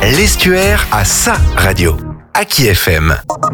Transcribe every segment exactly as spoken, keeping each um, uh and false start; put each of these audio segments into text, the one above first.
L'Estuaire a sa radio. Aki F M.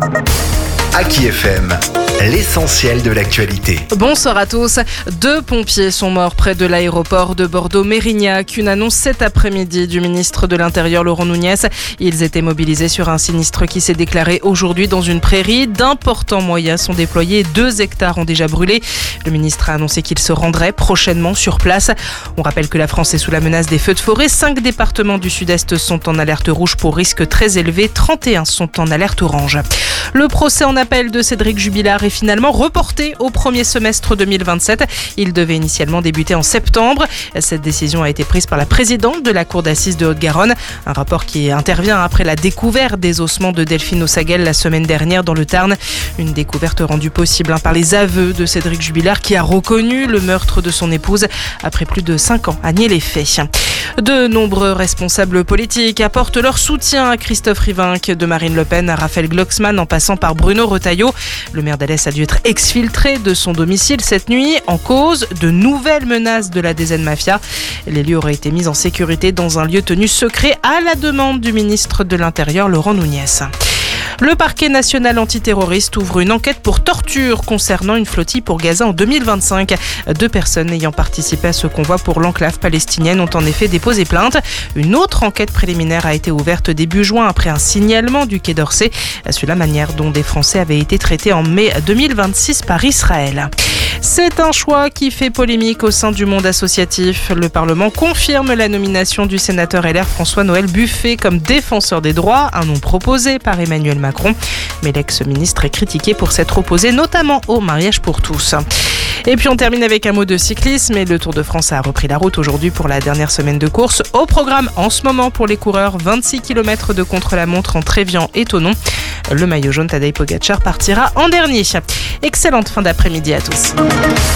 Aki F M, l'essentiel de l'actualité. Bonsoir à tous. Deux pompiers sont morts près de l'aéroport de Bordeaux-Mérignac. Une annonce cet après-midi du ministre de l'Intérieur Laurent Nunez. Ils étaient mobilisés sur un sinistre qui s'est déclaré aujourd'hui dans une prairie. D'importants moyens sont déployés. Deux hectares ont déjà brûlé. Le ministre a annoncé qu'il se rendrait prochainement sur place. On rappelle que la France est sous la menace des feux de forêt. Cinq départements du sud-est sont en alerte rouge pour risque très élevé. trente et un sont en alerte orange. Le procès en appel de Cédric Jubilard est finalement reporté au premier semestre deux mille vingt-sept. Il devait initialement débuter en septembre. Cette décision a été prise par la présidente de la cour d'assises de Haute-Garonne. Un rapport qui intervient après la découverte des ossements de Delphine Ossaguel la semaine dernière dans le Tarn. Une découverte rendue possible par les aveux de Cédric Jubilard qui a reconnu le meurtre de son épouse après plus de cinq ans à nier les faits. De nombreux responsables politiques apportent leur soutien à Christophe Rivinc, de Marine Le Pen à Raphaël Glucksmann en passant par Bruno Retailleau. Le maire d'Alès a dû être exfiltré de son domicile cette nuit en cause de nouvelles menaces de la D Z Mafia. L'élu aurait été mis en sécurité dans un lieu tenu secret à la demande du ministre de l'Intérieur Laurent Nunez. Le parquet national antiterroriste ouvre une enquête pour torture concernant une flottille pour Gaza en deux mille vingt-cinq. Deux personnes ayant participé à ce convoi pour l'enclave palestinienne ont en effet déposé plainte. Une autre enquête préliminaire a été ouverte début juin après un signalement du Quai d'Orsay sur la manière dont des Français avaient été traités en mai deux mille vingt-six par Israël. C'est un choix qui fait polémique au sein du monde associatif. Le Parlement confirme la nomination du sénateur L R François-Noël Buffet comme défenseur des droits, un nom proposé par Emmanuel Macron. Mais l'ex-ministre est critiqué pour s'être opposé notamment au mariage pour tous. Et puis on termine avec un mot de cyclisme et le Tour de France a repris la route aujourd'hui pour la dernière semaine de course. Au programme en ce moment pour les coureurs, vingt-six kilomètres de contre-la-montre entre Évian et Thonon. Le maillot jaune Tadej Pogacar partira en dernier. Excellente fin d'après-midi à tous.